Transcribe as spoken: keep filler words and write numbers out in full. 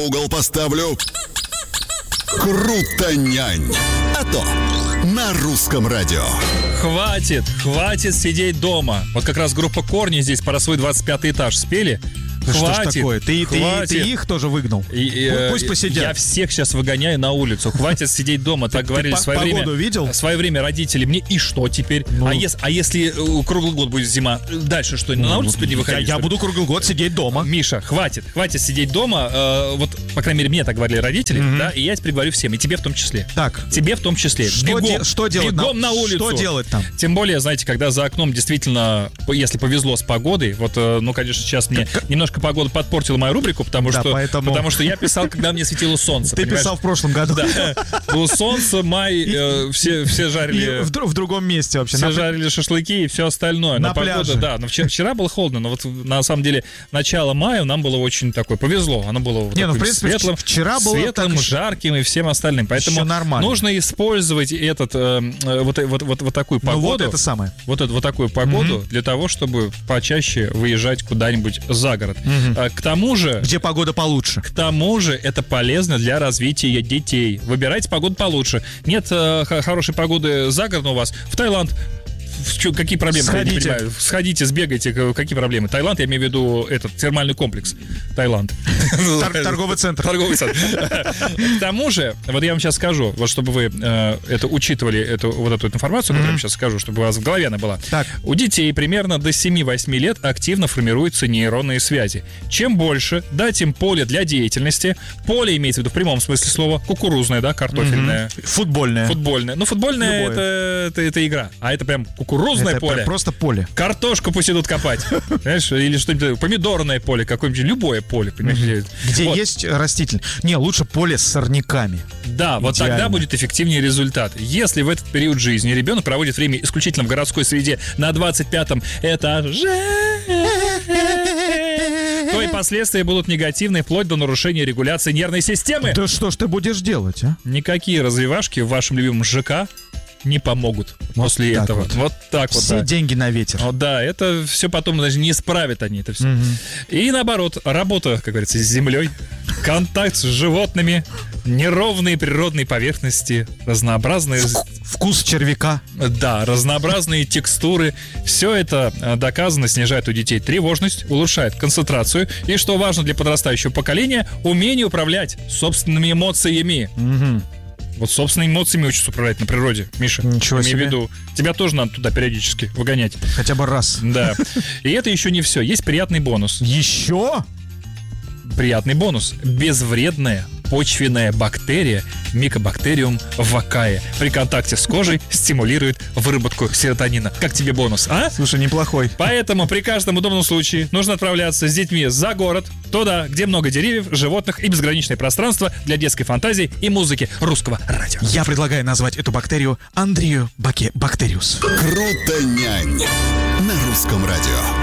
в угол поставлю. Крутонянь. А то на русском радио. Хватит, хватит сидеть дома. Вот как раз группа Корни здесь про свой двадцать пятый этаж спели. Да хватит, что ж такое? Ты, ты, ты их тоже выгнал? И, и, Пусть посидят. Я всех сейчас выгоняю на улицу. Хватит сидеть дома. Так говорили в свое время. Погоду видел? В свое время родители мне. И что теперь? Ну. А, если, а если круглый год будет зима? Дальше что? На улицу не выходить? Я, я буду круглый год сидеть дома. Миша, хватит. Хватит сидеть дома. Э, вот, по крайней мере, мне так говорили родители. Mm-hmm. Да, и я теперь говорю всем. И тебе в том числе. Так. Тебе в том числе. Что, бегом, де- что делать? Бегом на, на улицу. Что делать там? Тем более, знаете, когда за окном действительно, если повезло с погодой, вот, ну, конечно, сейчас мне как... немножко погода подпортила мою рубрику, потому, да, что, поэтому... потому что я писал, когда мне светило солнце. Ты понимаешь? Писал в прошлом году. Да. Было солнце, май, э, все, все жарили... В, в другом месте вообще. Все на... жарили шашлыки и все остальное. На но пляже. Погода, да, но вчера, вчера было холодно, но вот на самом деле начало мая нам было очень такое, повезло. Оно было Не, ну, в принципе, светлым, вчера было светлым, так... жарким и всем остальным. Поэтому нужно использовать этот, э, вот, вот, вот, вот такую погоду. Ну, вот это самое. Вот, это, вот такую погоду mm-hmm. для того, чтобы почаще выезжать куда-нибудь за город. Mm-hmm. К тому же... Где погода получше. К тому же это полезно для развития детей. Выбирайте погоду получше. Нет э, хорошей погоды за городом у вас. В Таиланд. Какие проблемы? Сходите. Я не понимаю. Сходите, сбегайте. Какие проблемы? Таиланд, я имею в виду этот термальный комплекс. Таиланд. Торговый центр. Торговый центр. К тому же, вот я вам сейчас скажу, вот чтобы вы э, это учитывали, эту, вот эту информацию, которую я сейчас скажу, чтобы у вас в голове она была. Так. У детей примерно до семи-восьми лет активно формируются нейронные связи. Чем больше дать им поле для деятельности, поле имеется в виду в прямом смысле слова, кукурузное, да, картофельное. Mm-hmm. Футбольное. Футбольное. Ну, футбольное это, это, это игра, а это прям кукурузное это поле. Просто поле. Картошку пусть идут копать. Знаешь, или что-нибудь, помидорное поле, какое-нибудь, любое поле, понимаешь? Mm-hmm. Где вот. Есть раститель. Не, лучше поле с сорняками. Да, вот идеально. Тогда будет эффективнее результат. Если в этот период жизни ребенок проводит время исключительно в городской среде на двадцать пятом этаже, то и последствия будут негативные, вплоть до нарушения регуляции нервной системы. Да что ж ты будешь делать, а? Никакие развивашки в вашем любимом ЖК не помогут вот после этого. Вот. вот так вот. Все да. деньги на ветер. Вот, да, это все потом даже не исправят они это все. Угу. И наоборот, работа, как говорится, с землей, контакт с животными, неровные природные поверхности, разнообразные... Вкус червяка. Да, разнообразные текстуры. Все это доказано снижает у детей тревожность, улучшает концентрацию и, что важно для подрастающего поколения, умение управлять собственными эмоциями. Угу. Вот собственными эмоциями учатся управлять на природе, Миша. Ничего себе. Имею в виду, тебя тоже надо туда периодически выгонять. Хотя бы раз. Да. И это еще не все. Есть приятный бонус. Еще? Приятный бонус. Безвредная почвенная бактерия Mycobacterium vaccae при контакте с кожей стимулирует выработку серотонина. Как тебе бонус, а? Слушай, неплохой. Поэтому при каждом удобном случае нужно отправляться с детьми за город, туда, где много деревьев, животных и безграничное пространство для детской фантазии и музыки русского радио. Я предлагаю назвать эту бактерию Андрио Бактериус. Крутонянь на русском радио.